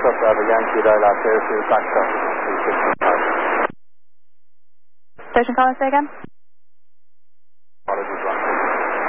Bravo Yankee Lowlight 02, Foxtrot, 365. Station caller, say again?